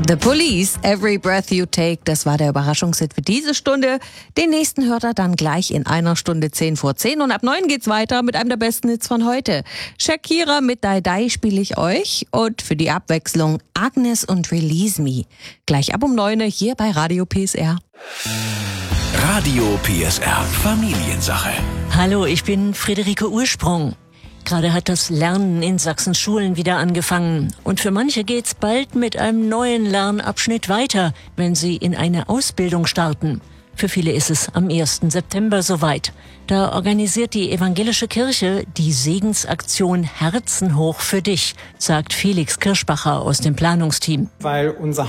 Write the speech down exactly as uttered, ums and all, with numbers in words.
The Police, Every Breath You Take, das war der Überraschungshit für diese Stunde. Den nächsten hört er dann gleich in einer Stunde zehn vor zehn und ab neun geht's weiter mit einem der besten Hits von heute. Shakira mit Die Die spiele ich euch und für die Abwechslung Agnes und Release Me. Gleich ab um neun hier bei Radio P S R. Radio P S R Familiensache. Hallo, ich bin Friederike Ursprung. Gerade hat das Lernen in Sachsens Schulen wieder angefangen. Und für manche geht's bald mit einem neuen Lernabschnitt weiter, wenn sie in eine Ausbildung starten. Für viele ist es am ersten September soweit. Da organisiert die evangelische Kirche die Segensaktion Herzen hoch für dich, sagt Felix Kirschbacher aus dem Planungsteam. Weil unser